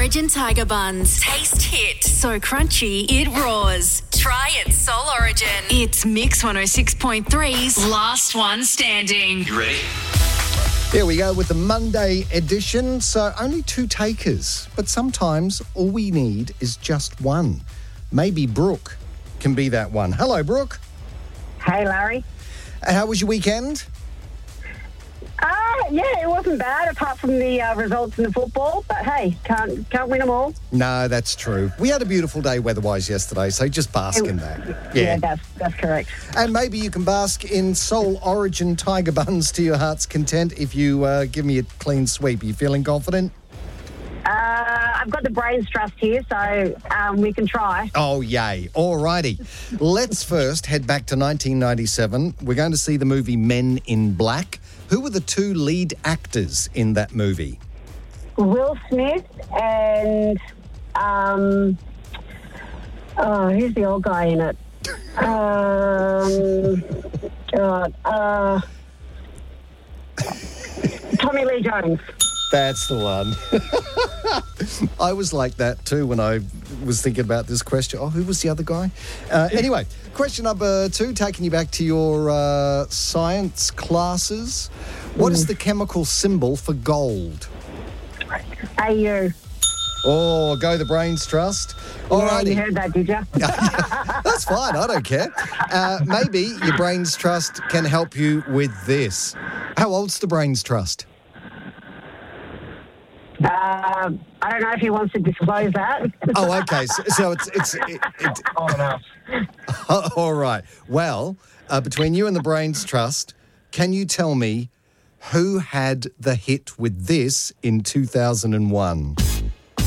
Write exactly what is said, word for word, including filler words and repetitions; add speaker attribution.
Speaker 1: Origin Tiger Buns. Taste hit. So crunchy, it roars. Try it, Soul Origin. It's Mix one oh six point three's Last One Standing.
Speaker 2: You ready?
Speaker 3: Here we go with the Monday edition. So only two takers, but sometimes all we need is just one. Maybe Brooke can be that one. Hello, Brooke.
Speaker 4: Hey, Larry.
Speaker 3: How was your weekend?
Speaker 4: Uh, yeah, it wasn't bad apart from the uh, results in the football. But hey, can't can't win them all.
Speaker 3: No, that's true. We had a beautiful day weather-wise yesterday, so just bask in that.
Speaker 4: Yeah, yeah that's that's correct.
Speaker 3: And maybe you can bask in Soul Origin Tiger Buns to your heart's content if you uh, give me a clean sweep. Are you feeling confident?
Speaker 4: Uh, I've got the brains trust here, so um, we can try.
Speaker 3: Oh, yay. All righty. Let's first head back to nineteen ninety-seven. We're going to see the movie Men in Black. Who were the two lead actors in that movie?
Speaker 4: Will Smith and, um, oh, who's the old guy in it? Um, God, uh, Tommy Lee Jones.
Speaker 3: That's the one. I was like that too when I was thinking about this question. Oh, who was the other guy? Uh, anyway, question number two, taking you back to your uh, science classes. What is the chemical symbol for gold?
Speaker 4: A U.
Speaker 3: Oh, go the brains trust. All
Speaker 4: Yeah,
Speaker 3: righty.
Speaker 4: you heard that, did you?
Speaker 3: That's fine. I don't care. Uh, maybe your brains trust can help you with this. How old's the brains trust?
Speaker 4: Uh, I don't know if he wants to disclose that.
Speaker 3: Oh, okay. So, so it's it's it, it,
Speaker 4: Oh, no.
Speaker 3: all right. Well, uh, between you and the Brains Trust, can you tell me who had the hit with this in two thousand one?